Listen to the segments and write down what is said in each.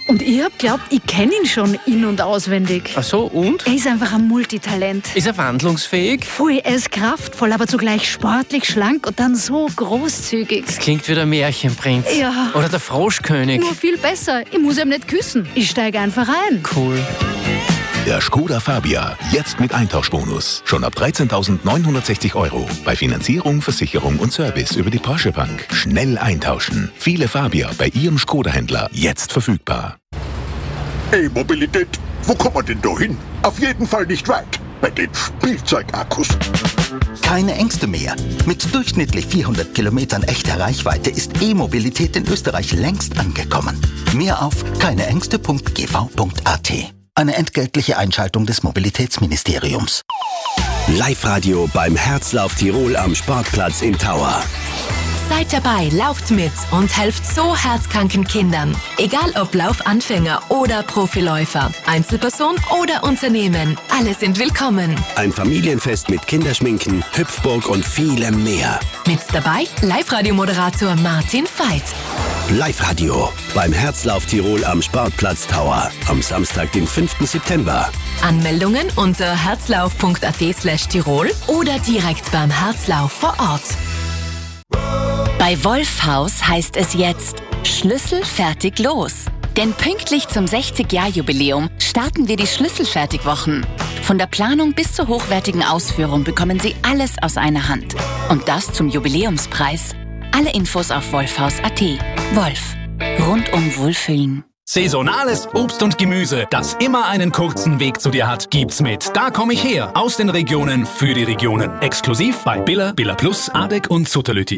Und ich hab geglaubt, ich kenne ihn schon in- und auswendig. Ach so, und? Er ist einfach ein Multitalent. Ist er wandlungsfähig? Voll, er ist kraftvoll, aber zugleich sportlich, schlank und dann so großzügig. Das klingt wie der Märchenprinz. Ja. Oder der Froschkönig. Nur viel besser. Ich muss ihm nicht küssen. Ich steige einfach ein. Cool. Der Skoda Fabia, jetzt mit Eintauschbonus. Schon ab 13.960 €. Bei Finanzierung, Versicherung und Service über die Porsche Bank. Schnell eintauschen. Viele Fabia bei Ihrem Skoda-Händler jetzt verfügbar. E-Mobilität, wo kommen wir denn da hin? Auf jeden Fall nicht weit. Bei den Spielzeugakkus. Keine Ängste mehr. Mit durchschnittlich 400 Kilometern echter Reichweite ist E-Mobilität in Österreich längst angekommen. Mehr auf keineängste.gv.at. Eine entgeltliche Einschaltung des Mobilitätsministeriums. Live-Radio beim Herzlauf Tirol am Sportplatz in Tauer. Seid dabei, lauft mit und helft so herzkranken Kindern. Egal ob Laufanfänger oder Profiläufer, Einzelperson oder Unternehmen, alle sind willkommen. Ein Familienfest mit Kinderschminken, Hüpfburg und vielem mehr. Mit dabei Live-Radio-Moderator Martin Veit. Live-Radio beim Herzlauf Tirol am Sportplatz Tauer. Am Samstag, den 5. September. Anmeldungen unter herzlauf.at/Tirol oder direkt beim Herzlauf vor Ort. Bei Wolfhaus heißt es jetzt Schlüssel fertig los. Denn pünktlich zum 60-Jahr-Jubiläum starten wir die Schlüsselfertigwochen. Von der Planung bis zur hochwertigen Ausführung bekommen Sie alles aus einer Hand. Und das zum Jubiläumspreis. Alle Infos auf wolfhaus.at. Wolf. Rundum Wohlfühlen. Saisonales Obst und Gemüse, das immer einen kurzen Weg zu dir hat, gibt's mit Da komm ich her. Aus den Regionen für die Regionen. Exklusiv bei Billa, Billa Plus, Adek und Sutterlütti.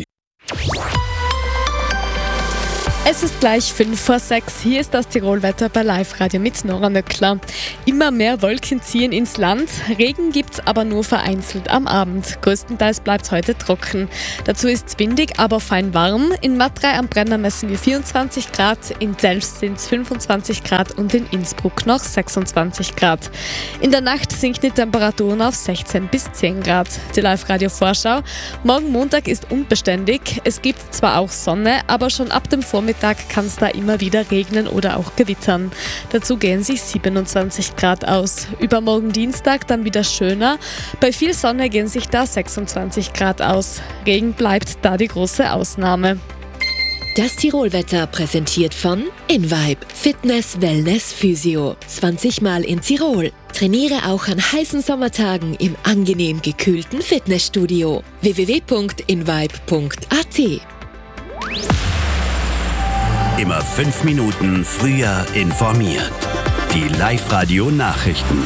Es ist gleich 5:06. Hier ist das Tirolwetter bei Live-Radio mit Nora Nöckler. Immer mehr Wolken ziehen ins Land. Regen gibt's aber nur vereinzelt am Abend. Größtenteils bleibt heute trocken. Dazu ist es windig, aber fein warm. In Matrei am Brenner messen wir 24 Grad, in Zelst sind es 25 Grad und in Innsbruck noch 26 Grad. In der Nacht sinken die Temperaturen auf 16 bis 10 Grad. Die Live-Radio-Vorschau. Morgen Montag ist unbeständig. Es gibt zwar auch Sonne, aber schon ab dem Vormittag kann es da immer wieder regnen oder auch gewittern. Dazu gehen sich 27 Grad aus. Übermorgen Dienstag dann wieder schöner. Bei viel Sonne gehen sich da 26 Grad aus. Regen bleibt da die große Ausnahme. Das Tirolwetter präsentiert von InVibe Fitness, Wellness, Physio. 20 Mal in Tirol. Trainiere auch an heißen Sommertagen im angenehm gekühlten Fitnessstudio. www.invibe.at. Immer 5 Minuten früher informiert. Die Live-Radio-Nachrichten.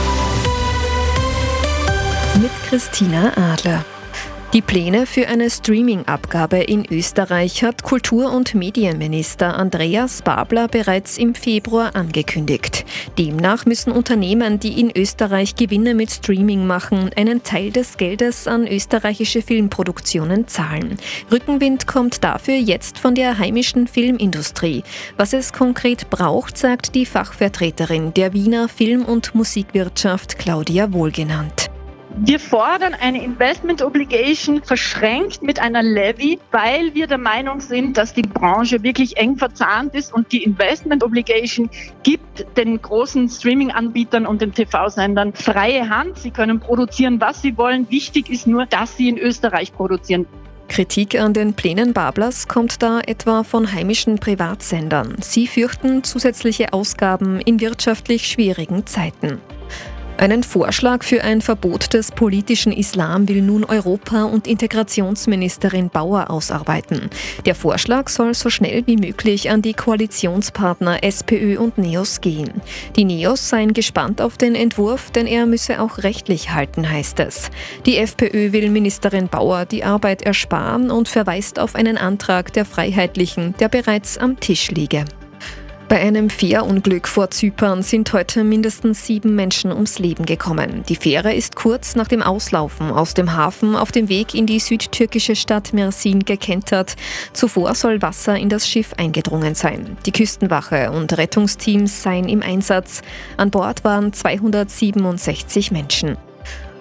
Mit Christina Adler. Die Pläne für eine Streaming-Abgabe in Österreich hat Kultur- und Medienminister Andreas Babler bereits im Februar angekündigt. Demnach müssen Unternehmen, die in Österreich Gewinne mit Streaming machen, einen Teil des Geldes an österreichische Filmproduktionen zahlen. Rückenwind kommt dafür jetzt von der heimischen Filmindustrie. Was es konkret braucht, sagt die Fachvertreterin der Wiener Film- und Musikwirtschaft Claudia Wohlgenannt. Wir fordern eine Investment Obligation verschränkt mit einer Levy, weil wir der Meinung sind, dass die Branche wirklich eng verzahnt ist und die Investment Obligation gibt den großen Streaming-Anbietern und den TV-Sendern freie Hand. Sie können produzieren, was sie wollen. Wichtig ist nur, dass sie in Österreich produzieren. Kritik an den Plänen Bablers kommt da etwa von heimischen Privatsendern. Sie fürchten zusätzliche Ausgaben in wirtschaftlich schwierigen Zeiten. Einen Vorschlag für ein Verbot des politischen Islam will nun Europa- und Integrationsministerin Bauer ausarbeiten. Der Vorschlag soll so schnell wie möglich an die Koalitionspartner SPÖ und NEOS gehen. Die NEOS seien gespannt auf den Entwurf, denn er müsse auch rechtlich halten, heißt es. Die FPÖ will Ministerin Bauer die Arbeit ersparen und verweist auf einen Antrag der Freiheitlichen, der bereits am Tisch liege. Bei einem Fährunglück vor Zypern sind heute mindestens 7 Menschen ums Leben gekommen. Die Fähre ist kurz nach dem Auslaufen aus dem Hafen auf dem Weg in die südtürkische Stadt Mersin gekentert. Zuvor soll Wasser in das Schiff eingedrungen sein. Die Küstenwache und Rettungsteams seien im Einsatz. An Bord waren 267 Menschen.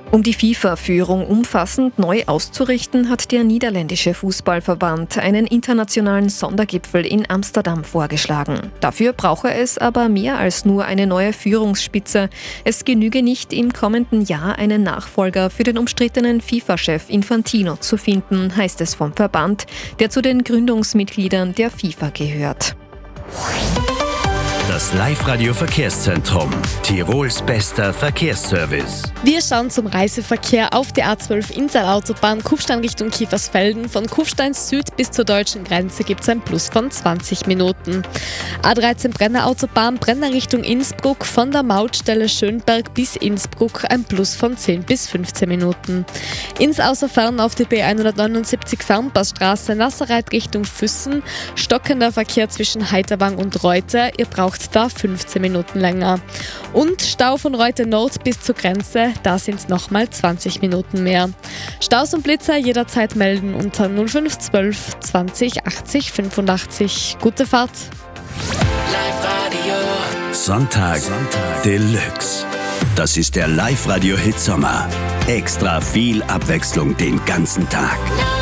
Um die FIFA-Führung umfassend neu auszurichten, hat der niederländische Fußballverband einen internationalen Sondergipfel in Amsterdam vorgeschlagen. Dafür brauche es aber mehr als nur eine neue Führungsspitze. Es genüge nicht, im kommenden Jahr einen Nachfolger für den umstrittenen FIFA-Chef Infantino zu finden, heißt es vom Verband, der zu den Gründungsmitgliedern der FIFA gehört. Das Live-Radio-Verkehrszentrum. Tirols bester Verkehrsservice. Wir schauen zum Reiseverkehr auf die A12 Inntal-Autobahn Kufstein Richtung Kiefersfelden. Von Kufstein Süd bis zur deutschen Grenze gibt es ein Plus von 20 Minuten. A13 Brenner Autobahn Brenner Richtung Innsbruck. Von der Mautstelle Schönberg bis Innsbruck ein Plus von 10 bis 15 Minuten. Ins Außerfern auf die B179 Fernpassstraße Nasserreit Richtung Füssen. Stockender Verkehr zwischen Heiterwang und Reuter. Ihr braucht da 15 Minuten länger. Und Stau von Reuter Nord bis zur Grenze, da sind es nochmal 20 Minuten mehr. Staus und Blitzer jederzeit melden unter 0512 20 80 85. Gute Fahrt! Live-Radio. Sonntag Deluxe. Das ist der Live-Radio-Hit Sommer. Extra viel Abwechslung den ganzen Tag.